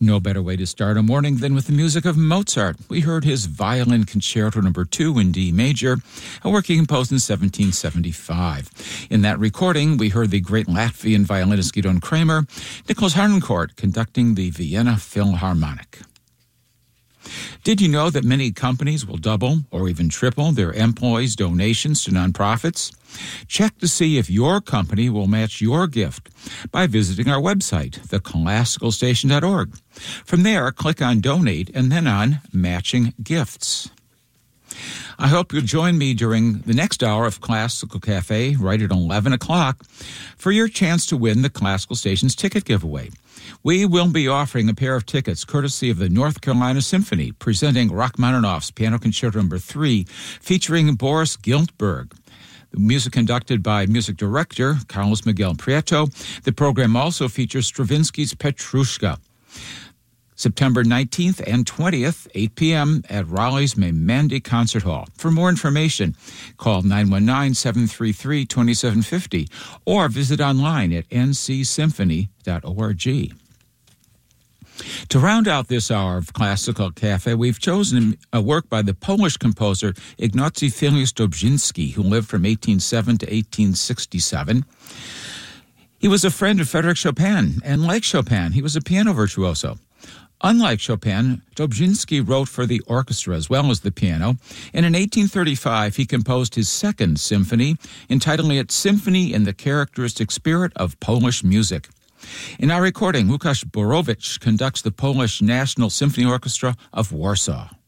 No better way to start a morning than with the music of Mozart. We heard his Violin Concerto No. 2 in D major, a work he composed in 1775. In that recording, we heard the great Latvian violinist Gidon Kramer, Nicholas Harnoncourt conducting the Vienna Philharmonic. Did you know that many companies will double or even triple their employees' donations to nonprofits? Check to see if your company will match your gift by visiting our website, theclassicalstation.org. From there, click on Donate and then on Matching Gifts. I hope you'll join me during the next hour of Classical Cafe right at 11 o'clock for your chance to win the Classical Station's ticket giveaway. We will be offering a pair of tickets courtesy of the North Carolina Symphony, presenting Rachmaninoff's Piano Concerto No. 3, featuring Boris Giltberg. The music conducted by music director Carlos Miguel Prieto. The program also features Stravinsky's Petrushka. September 19th and 20th, 8 p.m. at Raleigh's Memandy Concert Hall. For more information, call 919-733-2750 or visit online at ncsymphony.org. To round out this hour of Classical Cafe, we've chosen a work by the Polish composer Ignacy Filius-Dobrzyński, who lived from 1807 to 1867. He was a friend of Frédéric Chopin, and like Chopin, he was a piano virtuoso. Unlike Chopin, Dobrzyński wrote for the orchestra as well as the piano, and in 1835 he composed his second symphony, entitling it Symphony in the Characteristic Spirit of Polish Music. In our recording, Łukasz Borowicz conducts the Polish National Symphony Orchestra of Warsaw.